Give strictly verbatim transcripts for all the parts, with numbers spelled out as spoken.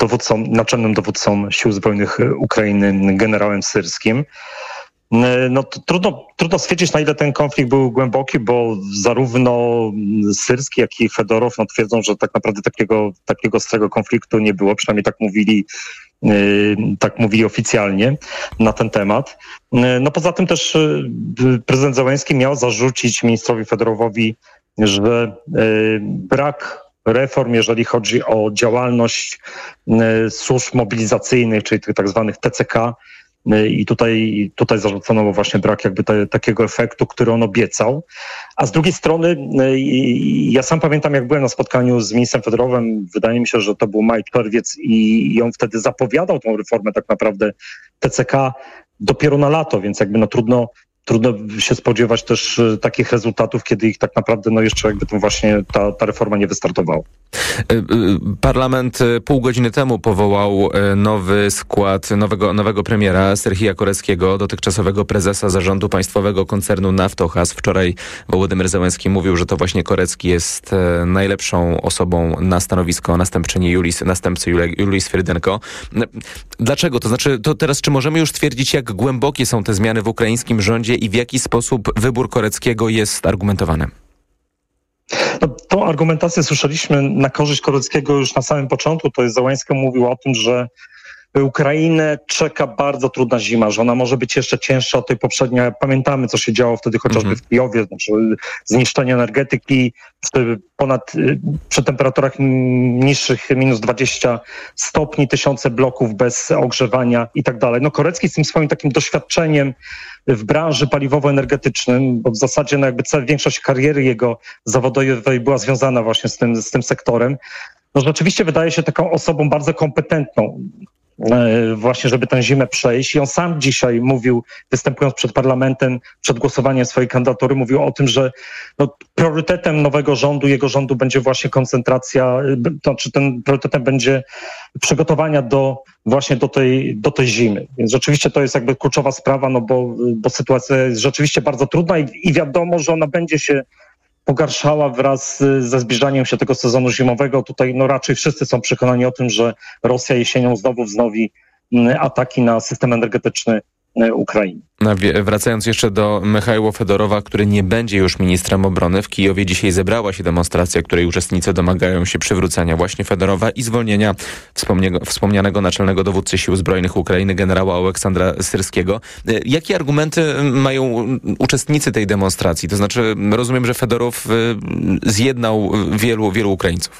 dowódcą, naczelnym dowódcą Sił Zbrojnych Ukrainy, generałem Syrskim. No to trudno, trudno stwierdzić, na ile ten konflikt był głęboki, bo zarówno Syrski, jak i Fedorow no, twierdzą, że tak naprawdę takiego, takiego ostrego konfliktu nie było, przynajmniej tak mówili, yy, tak mówili oficjalnie na ten temat. No poza tym też prezydent Zełenski miał zarzucić ministrowi Fedorowowi, że yy, brak reform, jeżeli chodzi o działalność yy, służb mobilizacyjnych, czyli tych tak zwanych T C K, i tutaj, tutaj zarzucono mu właśnie brak jakby te, takiego efektu, który on obiecał. A z drugiej strony ja sam pamiętam, jak byłem na spotkaniu z ministrem Fedorowem, wydaje mi się, że to był maj, czerwiec i, i on wtedy zapowiadał tą reformę tak naprawdę T C K dopiero na lato, więc jakby no trudno Trudno się spodziewać też takich rezultatów, kiedy ich tak naprawdę no jeszcze jakby to właśnie ta, ta reforma nie wystartowała. Parlament pół godziny temu powołał nowy skład nowego, nowego premiera Serhija Koreckiego, dotychczasowego prezesa zarządu państwowego koncernu Naftogaz. Wczoraj Wołodymyr Zełenski mówił, że to właśnie Korecki jest najlepszą osobą na stanowisko następczyni Julis, następcy Julii Swyrydenko. Dlaczego? To znaczy, to teraz czy możemy już stwierdzić, jak głębokie są te zmiany w ukraińskim rządzie i w jaki sposób wybór Koreckiego jest argumentowany? No, tą argumentację słyszeliśmy na korzyść Koreckiego już na samym początku. To jest Zełenski mówił o tym, że Ukrainę czeka bardzo trudna zima, że ona może być jeszcze cięższa od tej poprzedniej. Pamiętamy, co się działo wtedy chociażby mm-hmm. w Kijowie, znaczy zniszczenie energetyki przy ponad, przy temperaturach niższych minus dwadzieścia stopni, tysiące bloków bez ogrzewania i tak dalej. No Korecki z tym swoim takim doświadczeniem w branży paliwowo-energetycznym, bo w zasadzie no jakby cała większość kariery jego zawodowej była związana właśnie z tym, z tym sektorem, no rzeczywiście wydaje się taką osobą bardzo kompetentną właśnie, żeby tę zimę przejść. I on sam dzisiaj mówił, występując przed parlamentem, przed głosowaniem swojej kandydatury, mówił o tym, że no, priorytetem nowego rządu, jego rządu będzie właśnie koncentracja, to znaczy ten priorytetem będzie przygotowania do właśnie do tej, do tej zimy. Więc rzeczywiście to jest jakby kluczowa sprawa, no bo, bo sytuacja jest rzeczywiście bardzo trudna i, i wiadomo, że ona będzie się pogarszała wraz ze zbliżaniem się tego sezonu zimowego. Tutaj no raczej wszyscy są przekonani o tym, że Rosja jesienią znowu wznowi ataki na system energetyczny Ukrainy. Wracając jeszcze do Michaiła Fedorowa, który nie będzie już ministrem obrony. W Kijowie dzisiaj zebrała się demonstracja, której uczestnicy domagają się przywrócenia właśnie Fedorowa i zwolnienia wspomnianego naczelnego dowódcy Sił Zbrojnych Ukrainy, generała Aleksandra Syrskiego. Jakie argumenty mają uczestnicy tej demonstracji? To znaczy, rozumiem, że Fedorow zjednał wielu, wielu Ukraińców.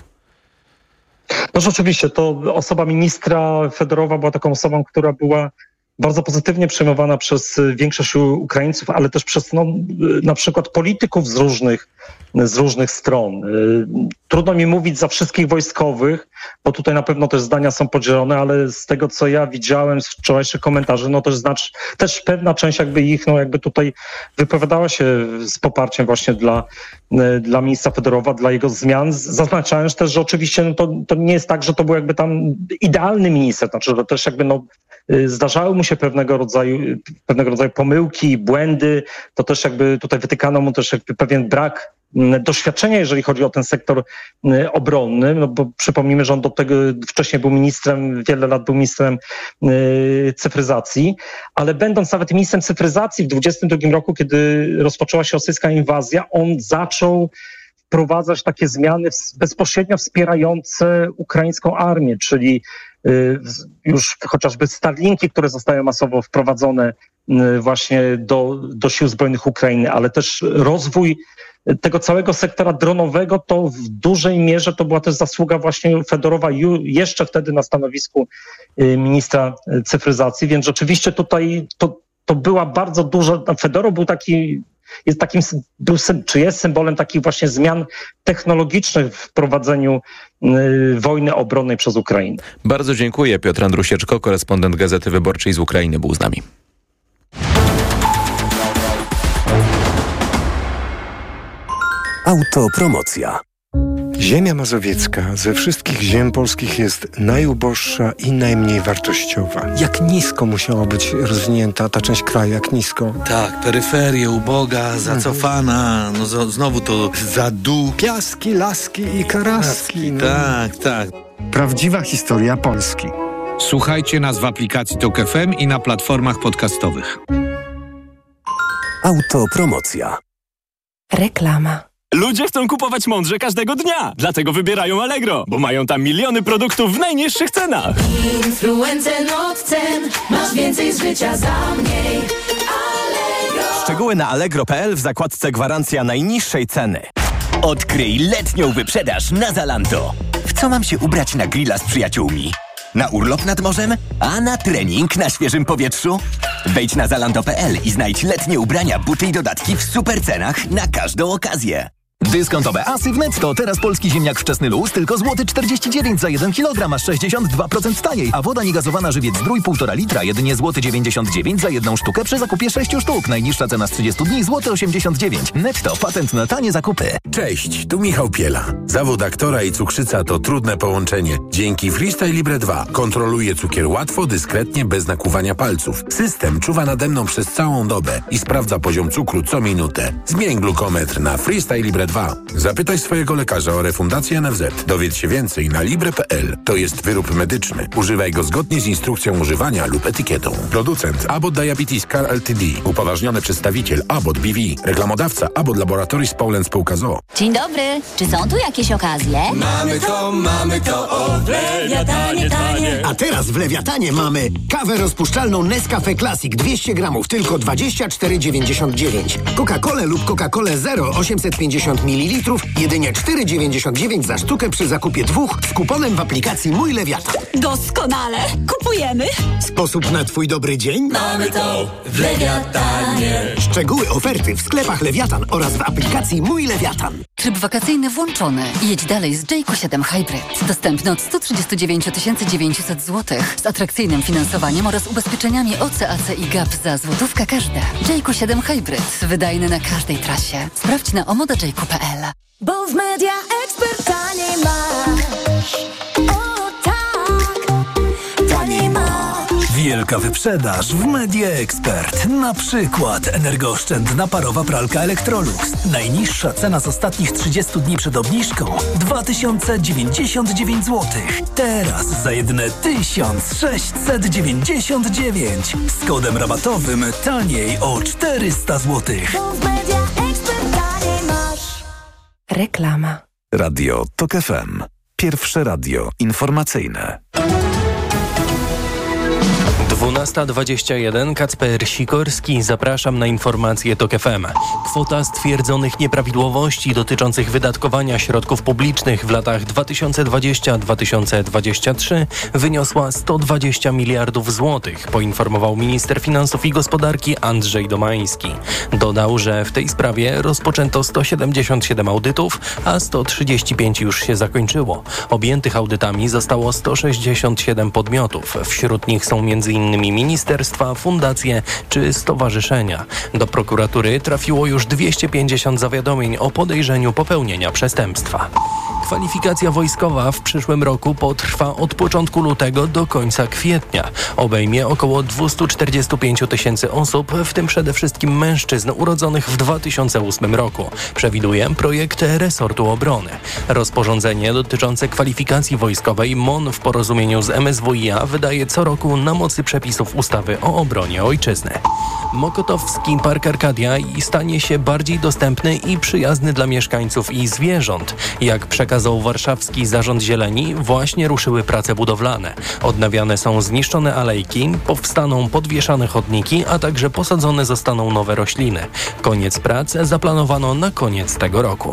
No rzeczywiście, to osoba ministra Fedorowa była taką osobą, która była bardzo pozytywnie przyjmowana przez większość Ukraińców, ale też przez no, na przykład polityków z różnych, z różnych stron. Trudno mi mówić za wszystkich wojskowych, bo tutaj na pewno też zdania są podzielone, ale z tego, co ja widziałem z wczorajszych komentarzy, no też, znacz, też pewna część jakby ich, no jakby tutaj wypowiadała się z poparciem właśnie dla, dla ministra Fedorowa, dla jego zmian, zaznaczając też, że oczywiście no to, to nie jest tak, że to był jakby tam idealny minister, znaczy, że też jakby no zdarzały mu się pewnego rodzaju, pewnego rodzaju pomyłki, błędy, to też jakby tutaj wytykano mu też jakby pewien brak doświadczenia, jeżeli chodzi o ten sektor obronny, no bo przypomnijmy, że on do tego wcześniej był ministrem, wiele lat był ministrem cyfryzacji, ale będąc nawet ministrem cyfryzacji w dwudziestym drugim roku, kiedy rozpoczęła się rosyjska inwazja, on zaczął wprowadzać takie zmiany bezpośrednio wspierające ukraińską armię, czyli już chociażby Starlinki, które zostają masowo wprowadzone właśnie do, do sił zbrojnych Ukrainy, ale też rozwój tego całego sektora dronowego, to w dużej mierze to była też zasługa właśnie Fedorowa jeszcze wtedy na stanowisku ministra cyfryzacji, więc rzeczywiście tutaj to, to była bardzo duża, Fedorow był taki, jest takim, był, czy jest symbolem takich właśnie zmian technologicznych w prowadzeniu y, wojny obronnej przez Ukrainę. Bardzo dziękuję. Piotr Andrusieczko, korespondent Gazety Wyborczej z Ukrainy, był z nami. Autopromocja. Ziemia mazowiecka ze wszystkich ziem polskich jest najuboższa i najmniej wartościowa. Jak nisko musiała być rozwinięta ta część kraju, jak nisko? Tak, peryferia uboga, zacofana, no z- znowu to zadu. Piaski, laski i karaski. No. Tak, tak. Prawdziwa historia Polski. Słuchajcie nas w aplikacji Tok F M i na platformach podcastowych. Autopromocja. Reklama. Ludzie chcą kupować mądrze każdego dnia, dlatego wybierają Allegro, bo mają tam miliony produktów w najniższych cenach. Influencer od cen, masz więcej z życia za mniej. Allegro. Szczegóły na allegro kropka p l w zakładce gwarancja najniższej ceny. Odkryj letnią wyprzedaż na Zalando. W co mam się ubrać na grilla z przyjaciółmi? Na urlop nad morzem? A na trening na świeżym powietrzu? Wejdź na zalando kropka p l i znajdź letnie ubrania, buty i dodatki w super cenach na każdą okazję. Dyskontowe asy w Netto. Teraz polski ziemniak wczesny luz tylko złoty czterdzieści dziewięć za jeden kilogram, aż sześćdziesiąt dwa procent taniej. A woda niegazowana żywiec Zdrój półtora litra jedynie złoty dziewięćdziesiąt dziewięć za jedną sztukę przy zakupie sześciu sztuk. Najniższa cena z trzydziestu dni złoty osiemdziesiąt dziewięć. Netto. Patent na tanie zakupy. Cześć, tu Michał Piela. Zawód aktora i cukrzyca to trudne połączenie. Dzięki Freestyle Libre dwa kontroluję cukier łatwo, dyskretnie, bez nakłuwania palców. System czuwa nade mną przez całą dobę i sprawdza poziom cukru co minutę. Zmień glukometr na Freestyle Libre dwa. Zapytaj swojego lekarza o refundację N F Z. Dowiedz się więcej na libre kropka p l. To jest wyrób medyczny. Używaj go zgodnie z instrukcją używania lub etykietą. Producent Abbott Diabetes Care Ltd. Upoważniony przedstawiciel Abbott B V. Reklamodawca Abbott Laboratories Poland Spółka z o o. Dzień dobry. Czy są tu jakieś okazje? Mamy to, mamy to, o, w Lewiatanie, tanie. A teraz w Lewiatanie mamy kawę rozpuszczalną Nescafe Classic dwieście gramów, tylko dwadzieścia cztery dziewięćdziesiąt dziewięć. Coca-Colę lub Coca-Colę Zero osiemset pięćdziesiąt mililitrów, jedynie cztery dziewięćdziesiąt dziewięć za sztukę przy zakupie dwóch z kuponem w aplikacji Mój Lewiatan. Doskonale. Kupujemy. Sposób na twój dobry dzień? Mamy to w Lewiatanie. Szczegóły oferty w sklepach Lewiatan oraz w aplikacji Mój Lewiatan. Tryb wakacyjny włączony. Jedź dalej z J Q siedem Hybrid. Dostępny od sto trzydzieści dziewięć tysięcy dziewięćset złotych z atrakcyjnym finansowaniem oraz ubezpieczeniami O C A C i G A P za złotówkę każde. J Q siedem Hybrid. Wydajny na każdej trasie. Sprawdź na omoda j q kropka p l. Bo w Media Expert taniej masz. O tak, taniej masz. Wielka wyprzedaż w Media Expert. Na przykład energooszczędna parowa pralka Electrolux. Najniższa cena z ostatnich trzydziestu dni przed obniżką dwa tysiące dziewięćdziesiąt dziewięć złotych. Teraz za jedyne tysiąc sześćset dziewięćdziesiąt dziewięć. Z kodem rabatowym taniej o czterysta złotych. Bo w Media Expert taniej masz. Reklama. Radio Tok F M. Pierwsze radio informacyjne. dwunasta dwadzieścia jeden. Kacper Sikorski. Zapraszam na informacje Tok F M. Kwota stwierdzonych nieprawidłowości dotyczących wydatkowania środków publicznych w latach dwa tysiące dwudziestym do dwa tysiące dwudziestego trzeciego wyniosła sto dwadzieścia miliardów złotych, poinformował minister finansów i gospodarki Andrzej Domański. Dodał, że w tej sprawie rozpoczęto sto siedemdziesiąt siedem audytów, a sto trzydzieści pięć już się zakończyło. Objętych audytami zostało sto sześćdziesiąt siedem podmiotów. Wśród nich są między innymi ministerstwa, fundacje czy stowarzyszenia. Do prokuratury trafiło już dwieście pięćdziesiąt zawiadomień o podejrzeniu popełnienia przestępstwa. Kwalifikacja wojskowa w przyszłym roku potrwa od początku lutego do końca kwietnia. Obejmie około dwieście czterdzieści pięć tysięcy osób, w tym przede wszystkim mężczyzn urodzonych w dwa tysiące ósmym roku. Przewiduje projekt resortu obrony. Rozporządzenie dotyczące kwalifikacji wojskowej M O N w porozumieniu z M S W i A wydaje co roku na mocy przepisów ustawy o obronie ojczyzny. Mokotowski Park Arkadia stanie się bardziej dostępny i przyjazny dla mieszkańców i zwierząt. Jak przekazał warszawski Zarząd Zieleni, właśnie ruszyły prace budowlane. Odnawiane są zniszczone alejki, powstaną podwieszane chodniki, a także posadzone zostaną nowe rośliny. Koniec prac zaplanowano na koniec tego roku.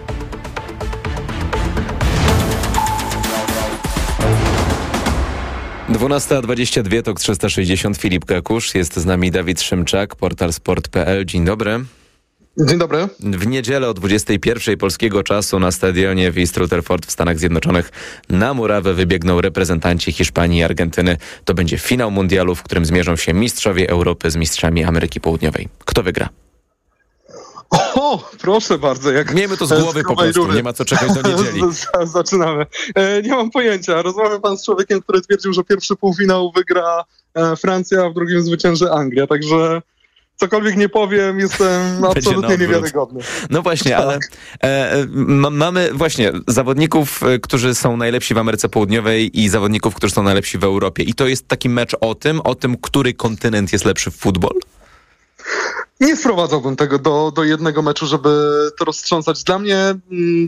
dwunasta dwadzieścia dwa, Tok trzysta sześćdziesiąt, Filip Kakusz, jest z nami Dawid Szymczak, portal sport kropka p l. Dzień dobry. Dzień dobry. W niedzielę o dwudziestej pierwszej polskiego czasu na stadionie w East Rutherford w Stanach Zjednoczonych na murawę wybiegną reprezentanci Hiszpanii i Argentyny. To będzie finał mundialu, w którym zmierzą się mistrzowie Europy z mistrzami Ameryki Południowej. Kto wygra? O, proszę bardzo. Jak miejmy to z głowy z po prostu, rury. Nie ma co czekać do niedzieli. Zaczynamy. E, nie mam pojęcia. Rozmawiam pan z człowiekiem, który twierdził, że pierwszy półfinał wygra e, Francja, a w drugim zwycięży Anglia. Także cokolwiek nie powiem, jestem absolutnie niewiarygodny. No właśnie, tak. ale e, ma, mamy właśnie zawodników, którzy są najlepsi w Ameryce Południowej i zawodników, którzy są najlepsi w Europie. I to jest taki mecz o tym, o tym, który kontynent jest lepszy w futbol? Nie sprowadzałbym tego do, do jednego meczu, żeby to roztrząsać. Dla mnie m,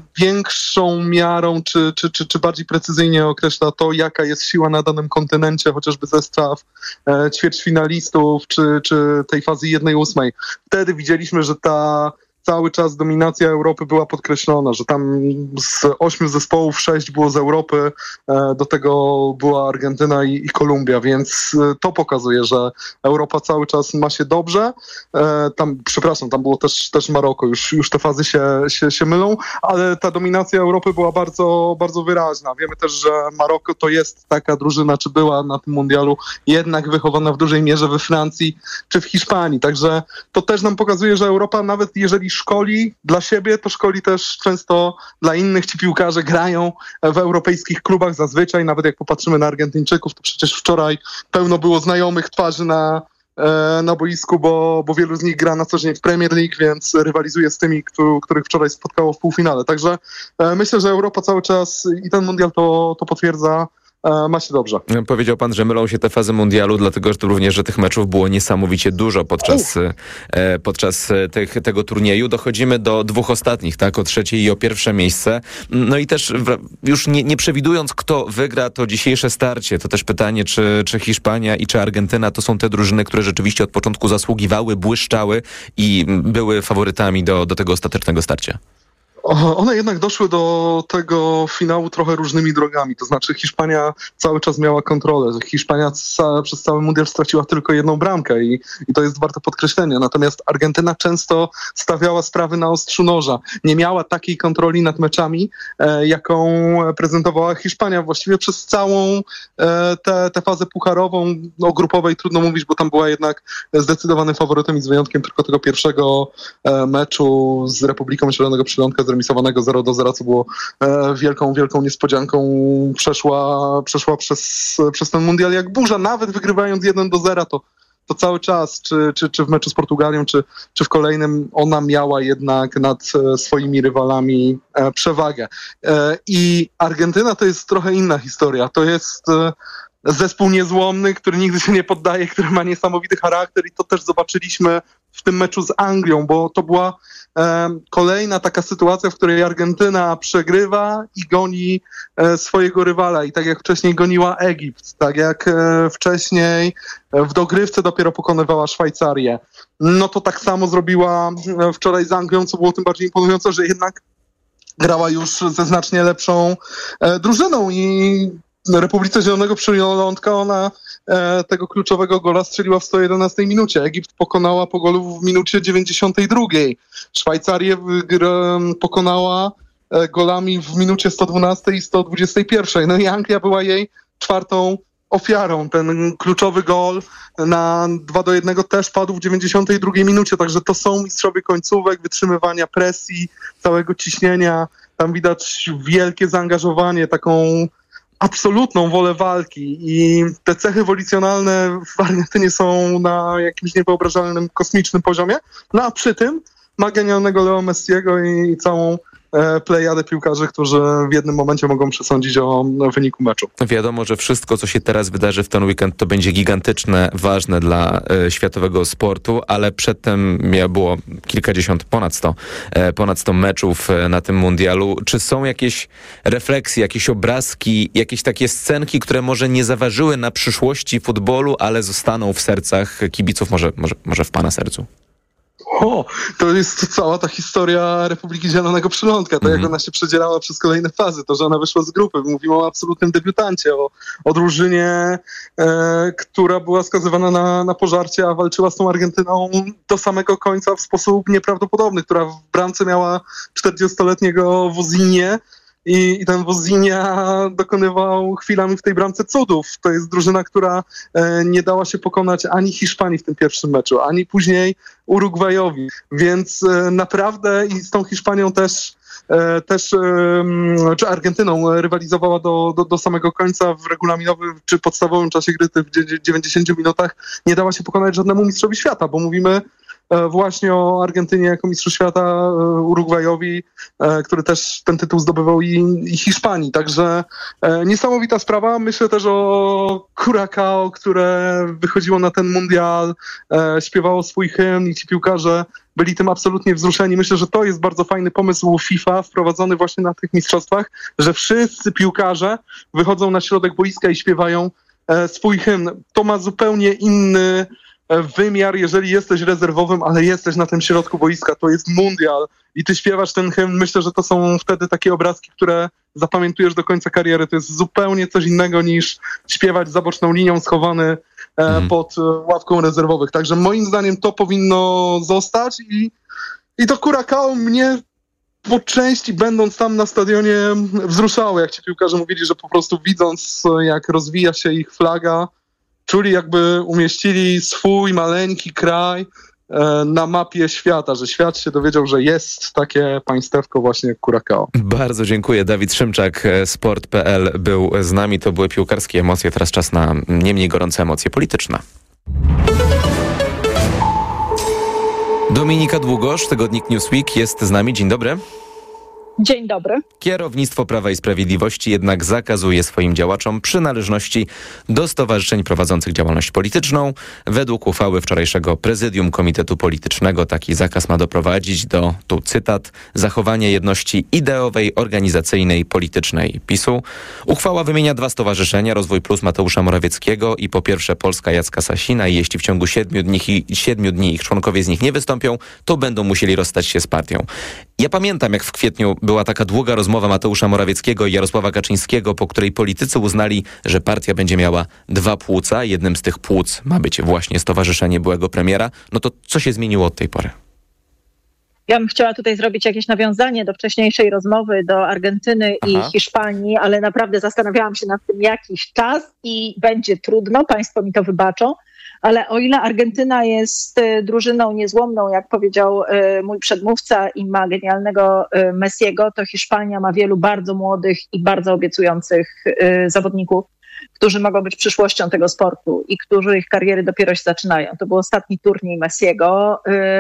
większą miarą, czy, czy, czy, czy bardziej precyzyjnie określa to, jaka jest siła na danym kontynencie, chociażby zestaw e, ćwierćfinalistów, czy, czy tej fazy jednej ósmej. Wtedy widzieliśmy, że ta cały czas dominacja Europy była podkreślona, że tam z ośmiu zespołów sześć było z Europy, do tego była Argentyna i, i Kolumbia, więc to pokazuje, że Europa cały czas ma się dobrze. Tam, przepraszam, tam było też, też Maroko, już, już te fazy się, się, się mylą, ale ta dominacja Europy była bardzo, bardzo wyraźna. Wiemy też, że Maroko to jest taka drużyna, czy była na tym mundialu, jednak wychowana w dużej mierze we Francji czy w Hiszpanii, także to też nam pokazuje, że Europa, nawet jeżeli szkoli dla siebie, to szkoli też często dla innych. Ci piłkarze grają w europejskich klubach zazwyczaj, nawet jak popatrzymy na Argentyńczyków, to przecież wczoraj pełno było znajomych twarzy na, na boisku, bo, bo wielu z nich gra na co dzień w Premier League, więc rywalizuje z tymi, których wczoraj spotkało w półfinale. Także myślę, że Europa cały czas i ten mundial to, to potwierdza, ma się dobrze. Powiedział pan, że mylą się te fazy mundialu, dlatego że to również, że tych meczów było niesamowicie dużo podczas, e, podczas tych, tego turnieju. Dochodzimy do dwóch ostatnich, tak? O trzecie i o pierwsze miejsce. No i też w, już nie, nie przewidując, kto wygra to dzisiejsze starcie, to też pytanie, czy, czy Hiszpania i czy Argentyna to są te drużyny, które rzeczywiście od początku zasługiwały, błyszczały i były faworytami do, do tego ostatecznego starcia. One jednak doszły do tego finału trochę różnymi drogami, to znaczy Hiszpania cały czas miała kontrolę, Hiszpania ca- przez cały mundial straciła tylko jedną bramkę i, i to jest warte podkreślenia, natomiast Argentyna często stawiała sprawy na ostrzu noża, nie miała takiej kontroli nad meczami, e, jaką prezentowała Hiszpania właściwie przez całą e, tę te fazę pucharową, no grupowej trudno mówić, bo tam była jednak zdecydowanym faworytem i z wyjątkiem tylko tego pierwszego e, meczu z Republiką Zielonego Przylądka z remisowanego zero do zera, co było e, wielką, wielką niespodzianką, przeszła, przeszła przez, przez ten mundial jak burza, nawet wygrywając jeden do zera, to, to cały czas, czy, czy, czy w meczu z Portugalią, czy, czy w kolejnym, ona miała jednak nad e, swoimi rywalami e, przewagę. E, I Argentyna to jest trochę inna historia, to jest e, zespół niezłomny, który nigdy się nie poddaje, który ma niesamowity charakter i to też zobaczyliśmy w tym meczu z Anglią, bo to była e, kolejna taka sytuacja, w której Argentyna przegrywa i goni e, swojego rywala. I tak jak wcześniej goniła Egipt, tak jak e, wcześniej w dogrywce dopiero pokonywała Szwajcarię, no to tak samo zrobiła e, wczoraj z Anglią, co było tym bardziej imponujące, że jednak grała już ze znacznie lepszą e, drużyną i Republice Zielonego Przylądka ona e, tego kluczowego gola strzeliła w sto jedenastej minucie. Egipt pokonała po golu w minucie dziewięćdziesiątej drugiej. Szwajcarię wygr- pokonała e, golami w minucie sto dwunastej i sto dwudziestej pierwszej. No i Anglia była jej czwartą ofiarą. Ten kluczowy gol na dwa do jednego też padł w dziewięćdziesiątej drugiej minucie. Także to są mistrzowie końcówek, wytrzymywania presji, całego ciśnienia. Tam widać wielkie zaangażowanie, taką absolutną wolę walki i te cechy wolicjonalne w Argentynie są na jakimś niewyobrażalnym, kosmicznym poziomie, no a przy tym ma genialnego Leo Messiego i, i całą e, plejadę piłkarzy, którzy w jednym momencie mogą przesądzić o, o wyniku meczu. Wiadomo, że wszystko, co się teraz wydarzy w ten weekend, to będzie gigantyczne, ważne dla e, światowego sportu, ale przedtem było kilkadziesiąt, ponad sto, e, ponad sto meczów e, na tym mundialu. Czy są jakieś refleksje, jakieś obrazki, jakieś takie scenki, które może nie zaważyły na przyszłości futbolu, ale zostaną w sercach kibiców, może, może, może w pana sercu? O, to jest cała ta historia Republiki Zielonego Przylądka, to mm. jak ona się przedzierała przez kolejne fazy, to, że ona wyszła z grupy. Mówimy o absolutnym debiutancie, o, o drużynie, e, która była skazywana na, na pożarcie, a walczyła z tą Argentyną do samego końca w sposób nieprawdopodobny, która w bramce miała czterdziestoletniego Wozinię, i, i ten Wozinia dokonywał chwilami w tej bramce cudów. To jest drużyna, która e, nie dała się pokonać ani Hiszpanii w tym pierwszym meczu, ani później Urugwajowi, więc e, naprawdę i z tą Hiszpanią też E, też, e, czy Argentyną rywalizowała do, do, do samego końca w regulaminowym czy podstawowym czasie gry w dziewięćdziesięciu minutach. Nie dała się pokonać żadnemu mistrzowi świata, bo mówimy e, właśnie o Argentynie jako mistrzu świata, e, Urugwajowi, e, który też ten tytuł zdobywał i, i Hiszpanii. Także e, niesamowita sprawa. Myślę też o Curacao, które wychodziło na ten mundial, e, śpiewało swój hymn i ci piłkarze byli tym absolutnie wzruszeni. Myślę, że to jest bardzo fajny pomysł FIFA wprowadzony właśnie na tych mistrzostwach, że wszyscy piłkarze wychodzą na środek boiska i śpiewają e, swój hymn. To ma zupełnie inny e, wymiar, jeżeli jesteś rezerwowym, ale jesteś na tym środku boiska. To jest mundial i ty śpiewasz ten hymn. Myślę, że to są wtedy takie obrazki, które zapamiętujesz do końca kariery. To jest zupełnie coś innego niż śpiewać za boczną linią schowany Mhm. pod ławką rezerwowych. Także moim zdaniem to powinno zostać i, i to Curacao mnie po części będąc tam na stadionie wzruszało, jak ci piłkarze mówili, że po prostu widząc jak rozwija się ich flaga, czuli jakby umieścili swój maleńki kraj na mapie świata, że świat się dowiedział, że jest takie państewko właśnie jak Curacao. Bardzo dziękuję. Dawid Szymczak, sport kropka p l był z nami. To były piłkarskie emocje. Teraz czas na nie mniej gorące emocje polityczne. Dominika Długosz, tygodnik Newsweek jest z nami. Dzień dobry. Dzień dobry. Kierownictwo Prawa i Sprawiedliwości jednak zakazuje swoim działaczom przynależności do stowarzyszeń prowadzących działalność polityczną. Według uchwały wczorajszego Prezydium Komitetu Politycznego taki zakaz ma doprowadzić do, tu cytat, zachowania jedności ideowej, organizacyjnej, politycznej PiSu. Uchwała wymienia dwa stowarzyszenia, Rozwój Plus Mateusza Morawieckiego i po pierwsze Polska Jacka Sasina i jeśli w ciągu siedmiu dni, siedmiu dni ich członkowie z nich nie wystąpią, to będą musieli rozstać się z partią. Ja pamiętam, jak w kwietniu była taka długa rozmowa Mateusza Morawieckiego i Jarosława Kaczyńskiego, po której politycy uznali, że partia będzie miała dwa płuca. Jednym z tych płuc ma być właśnie stowarzyszenie byłego premiera. No to co się zmieniło od tej pory? Ja bym chciała tutaj zrobić jakieś nawiązanie do wcześniejszej rozmowy, do Argentyny Aha. i Hiszpanii, ale naprawdę zastanawiałam się nad tym jakiś czas i będzie trudno, państwo mi to wybaczą. Ale o ile Argentyna jest drużyną niezłomną, jak powiedział mój przedmówca i ma genialnego Messiego, to Hiszpania ma wielu bardzo młodych i bardzo obiecujących zawodników, którzy mogą być przyszłością tego sportu i którzy ich kariery dopiero się zaczynają. To był ostatni turniej Messiego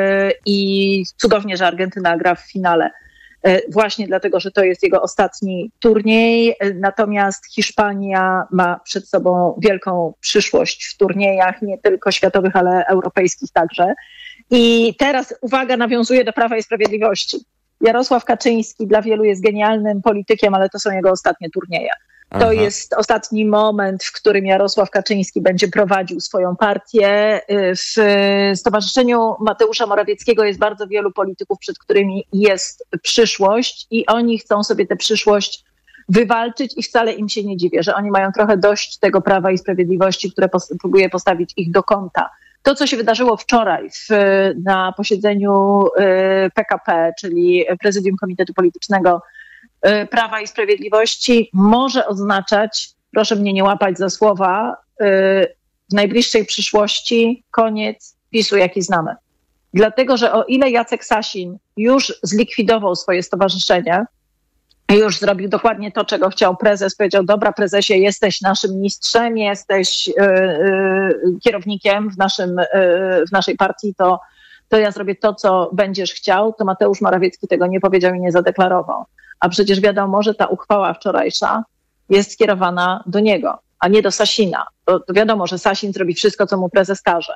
i cudownie, że Argentyna gra w finale. Właśnie dlatego, że to jest jego ostatni turniej. Natomiast Hiszpania ma przed sobą wielką przyszłość w turniejach, nie tylko światowych, ale europejskich także. I teraz uwaga, nawiązuje do Prawa i Sprawiedliwości. Jarosław Kaczyński dla wielu jest genialnym politykiem, ale to są jego ostatnie turnieje. To Aha. jest ostatni moment, w którym Jarosław Kaczyński będzie prowadził swoją partię. W Stowarzyszeniu Mateusza Morawieckiego jest bardzo wielu polityków, przed którymi jest przyszłość i oni chcą sobie tę przyszłość wywalczyć i wcale im się nie dziwię, że oni mają trochę dość tego Prawa i Sprawiedliwości, które post- próbuje postawić ich do kąta. To, co się wydarzyło wczoraj w, na posiedzeniu P K P, czyli Prezydium Komitetu Politycznego Prawa i Sprawiedliwości, może oznaczać, proszę mnie nie łapać za słowa, w najbliższej przyszłości koniec PiSu, jaki znamy. Dlatego, że o ile Jacek Sasin już zlikwidował swoje stowarzyszenie, już zrobił dokładnie to, czego chciał prezes, powiedział: dobra, prezesie, jesteś naszym mistrzem, jesteś yy, yy, kierownikiem w, naszym, yy, w naszej partii, to, to ja zrobię to, co będziesz chciał, to Mateusz Morawiecki tego nie powiedział i nie zadeklarował. A przecież wiadomo, że ta uchwała wczorajsza jest skierowana do niego, a nie do Sasina. To, to wiadomo, że Sasin zrobi wszystko, co mu prezes każe.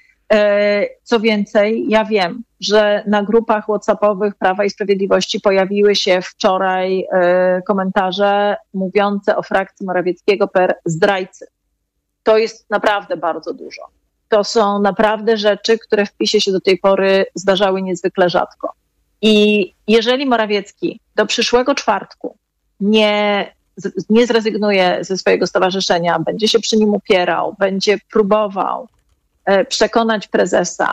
Co więcej, ja wiem, że na grupach whatsappowych Prawa i Sprawiedliwości pojawiły się wczoraj komentarze mówiące o frakcji Morawieckiego per zdrajcy. To jest naprawdę bardzo dużo. To są naprawdę rzeczy, które w PiSie się do tej pory zdarzały niezwykle rzadko. I jeżeli Morawiecki do przyszłego czwartku nie, nie zrezygnuje ze swojego stowarzyszenia, będzie się przy nim upierał, będzie próbował przekonać prezesa,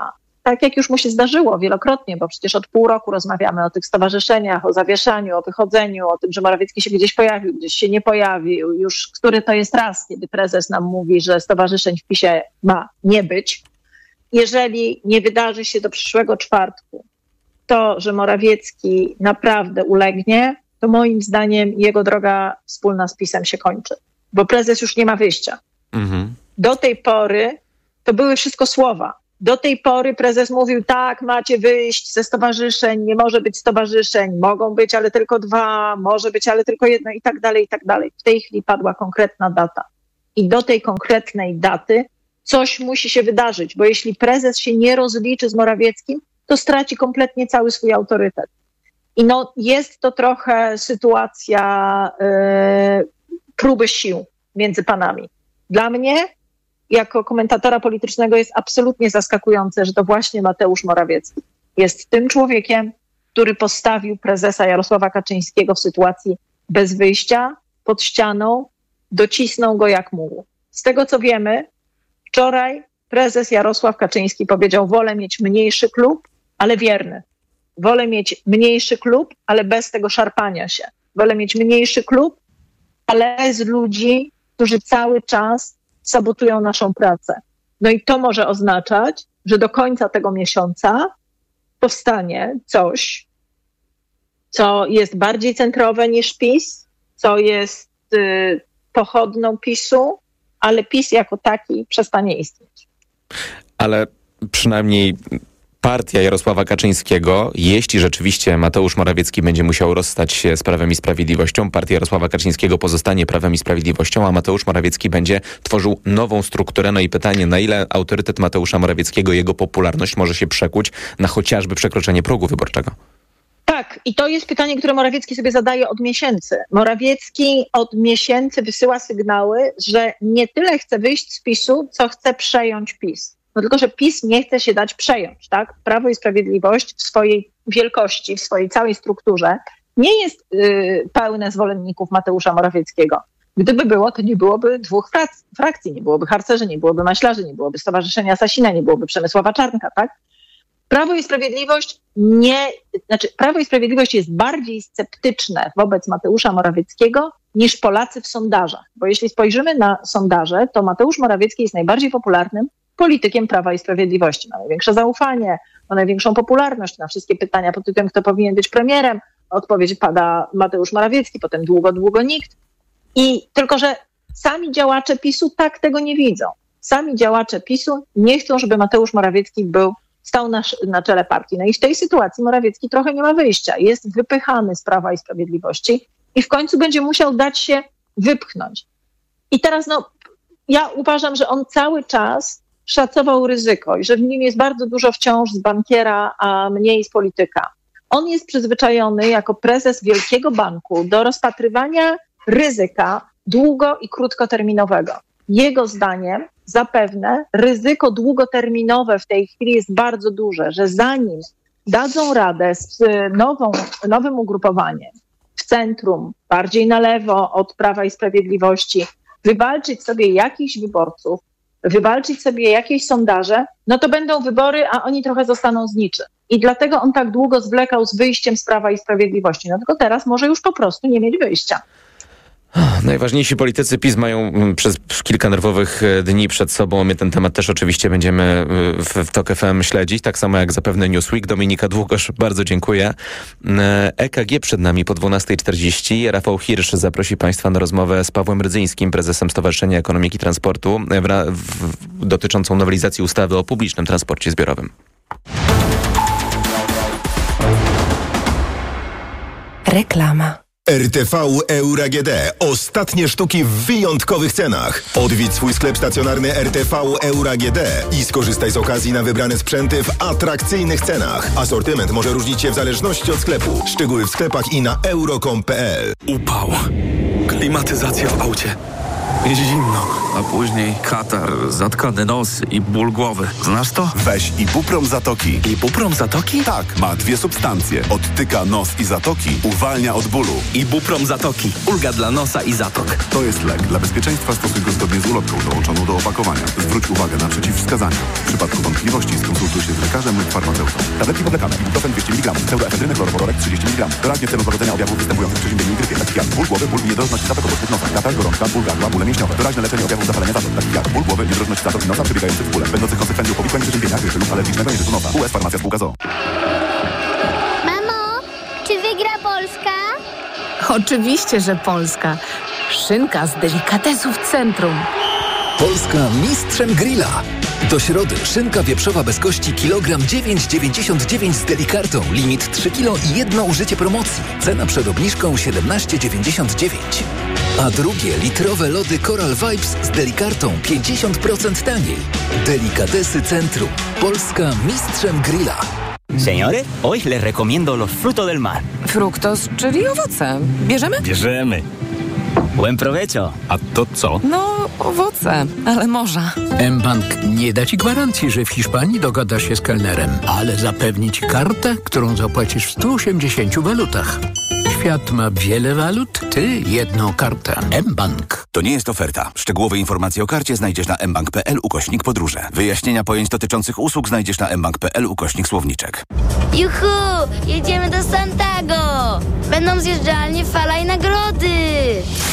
tak jak już mu się zdarzyło wielokrotnie, bo przecież od pół roku rozmawiamy o tych stowarzyszeniach, o zawieszaniu, o wychodzeniu, o tym, że Morawiecki się gdzieś pojawił, gdzieś się nie pojawił. Już który to jest raz, kiedy prezes nam mówi, że stowarzyszeń w PiSie ma nie być. Jeżeli nie wydarzy się do przyszłego czwartku to, że Morawiecki naprawdę ulegnie, to moim zdaniem jego droga wspólna z PiS-em się kończy, bo prezes już nie ma wyjścia. Mhm. Do tej pory to były wszystko słowa. Do tej pory prezes mówił, tak, macie wyjść ze stowarzyszeń, nie może być stowarzyszeń, mogą być, ale tylko dwa, może być, ale tylko jedno i tak dalej, i tak dalej. W tej chwili padła konkretna data. I do tej konkretnej daty coś musi się wydarzyć, bo jeśli prezes się nie rozliczy z Morawieckim, to straci kompletnie cały swój autorytet. I no, jest to trochę sytuacja yy, próby sił między panami. Dla mnie, jako komentatora politycznego, jest absolutnie zaskakujące, że to właśnie Mateusz Morawiecki jest tym człowiekiem, który postawił prezesa Jarosława Kaczyńskiego w sytuacji bez wyjścia, pod ścianą, docisnął go jak mógł. Z tego, co wiemy, wczoraj prezes Jarosław Kaczyński powiedział, wolę mieć mniejszy klub, ale wierny. Wolę mieć mniejszy klub, ale bez tego szarpania się. Wolę mieć mniejszy klub, ale z ludzi, którzy cały czas sabotują naszą pracę. No i to może oznaczać, że do końca tego miesiąca powstanie coś, co jest bardziej centrowe niż PiS, co jest y, pochodną PiSu, ale PiS jako taki przestanie istnieć. Ale przynajmniej partia Jarosława Kaczyńskiego, jeśli rzeczywiście Mateusz Morawiecki będzie musiał rozstać się z Prawem i Sprawiedliwością, partia Jarosława Kaczyńskiego pozostanie Prawem i Sprawiedliwością, a Mateusz Morawiecki będzie tworzył nową strukturę. No i pytanie, na ile autorytet Mateusza Morawieckiego, jego popularność może się przekuć na chociażby przekroczenie progu wyborczego? Tak, i to jest pytanie, które Morawiecki sobie zadaje od miesięcy. Morawiecki od miesięcy wysyła sygnały, że nie tyle chce wyjść z PiSu, co chce przejąć PiS. No tylko, że PiS nie chce się dać przejąć, tak? Prawo i Sprawiedliwość w swojej wielkości, w swojej całej strukturze nie jest yy, pełne zwolenników Mateusza Morawieckiego. Gdyby było, to nie byłoby dwóch frak- frakcji, nie byłoby harcerzy, nie byłoby maślarzy, nie byłoby Stowarzyszenia Sasina, nie byłoby Przemysława Czarnka, tak? Prawo i Sprawiedliwość nie, znaczy Prawo i Sprawiedliwość jest bardziej sceptyczne wobec Mateusza Morawieckiego niż Polacy w sondażach. Bo jeśli spojrzymy na sondaże, to Mateusz Morawiecki jest najbardziej popularnym politykiem Prawa i Sprawiedliwości. Ma największe zaufanie, ma największą popularność na wszystkie pytania pod tytułem, kto powinien być premierem. Odpowiedź pada Mateusz Morawiecki, potem długo, długo nikt. I tylko, że sami działacze PiSu tak tego nie widzą. Sami działacze PiSu nie chcą, żeby Mateusz Morawiecki był stał na, na czele partii. No i w tej sytuacji Morawiecki trochę nie ma wyjścia. Jest wypychany z Prawa i Sprawiedliwości i w końcu będzie musiał dać się wypchnąć. I teraz no, ja uważam, że on cały czas szacował ryzyko i że w nim jest bardzo dużo wciąż z bankiera, a mniej z polityka. On jest przyzwyczajony jako prezes wielkiego banku do rozpatrywania ryzyka długo- i krótkoterminowego. Jego zdaniem zapewne ryzyko długoterminowe w tej chwili jest bardzo duże, że zanim dadzą radę z nową, nowym ugrupowaniem w centrum, bardziej na lewo od Prawa i Sprawiedliwości, wywalczyć sobie jakichś wyborców, wywalczyć sobie jakieś sondaże, no to będą wybory, a oni trochę zostaną z niczym. I dlatego on tak długo zwlekał z wyjściem z Prawa i Sprawiedliwości. No tylko teraz może już po prostu nie mieć wyjścia. Najważniejsi politycy PiS mają przez kilka nerwowych dni przed sobą. My ten temat też oczywiście będziemy w, w TOK F M śledzić, tak samo jak zapewne Newsweek. Dominika Długosz, bardzo dziękuję. E K G przed nami po dwunasta czterdzieści. Rafał Hirsch zaprosi Państwa na rozmowę z Pawłem Rydzyńskim, prezesem Stowarzyszenia Ekonomiki Transportu, w, w, dotyczącą nowelizacji ustawy o publicznym transporcie zbiorowym. Reklama. R T V Euro A G D. Ostatnie sztuki w wyjątkowych cenach. Odwiedź swój sklep stacjonarny R T V Euro A G D i skorzystaj z okazji na wybrane sprzęty w atrakcyjnych cenach. Asortyment może różnić się w zależności od sklepu. Szczegóły w sklepach i na euro kropka com kropka p l. Upał. Klimatyzacja w aucie. zimno, a później katar, zatkany nos i ból głowy. Znasz to? Weź Ibuprom Zatoki. Ibuprom Zatoki? Tak, ma dwie substancje. Odtyka nos i zatoki, uwalnia od bólu. Ibuprom Zatoki. Ulga dla nosa i zatok. To jest lek. Dla bezpieczeństwa stosuj go zgodnie z ulotką dołączoną do opakowania. Zwróć uwagę na przeciwwskazania. W przypadku wątpliwości skonsultuj się z lekarzem lub farmaceutą. Tabletki powlekane. Ibuprofen dwieście miligramów. Pseudoefedryny chlorowodorek trzydzieści miligramów. Doraźnie w celu złagodzenia objawów występujących w przeziębieniu i grypie. Takich jak ból głowy, ból i niedrożność zatok obok nosa. Katar, gorączka, ból gardła, bóle mięśniowe. Doraźne leczenie objawów zapalenia zatok. Takich jak ból głowy, niedrożność zatok i nosa przebiegających w bólem. Będących konsekwencją powikłań przeziębienia, grypy lub alergicznego nieżytu nosa. U S Farmacja Spółka z o o. Mamo, czy wygra Polska? Oczywiście, że Polska. Szynka z delikatesów centrum. Polska mistrzem grilla. Do środy szynka wieprzowa bez kości kilogram dziewięć dziewięćdziesiąt dziewięć z Delikartą. Limit trzy kilo i jedno użycie promocji. Cena przed obniżką siedemnaście dziewięćdziesiąt dziewięć. A drugie litrowe lody Coral Vibes z Delikartą pięćdziesiąt procent taniej. Delikatesy Centrum. Polska mistrzem grilla. Señores, hoy les recomiendo los frutos del mar. Fruktos, czyli owoce. Bierzemy? Bierzemy. Buen provecho. A to co? No, owoce, ale morza. mBank nie da ci gwarancji, że w Hiszpanii dogadasz się z kelnerem, ale zapewni ci kartę, którą zapłacisz w stu osiemdziesięciu walutach. Świat ma wiele walut, ty jedną kartę. mBank. To nie jest oferta. Szczegółowe informacje o karcie znajdziesz na mbank.pl ukośnik podróże. Wyjaśnienia pojęć dotyczących usług znajdziesz na mbank.pl ukośnik słowniczek. Juhu! Jedziemy do Santago! Będą zjeżdżalnie, fala i nagrody!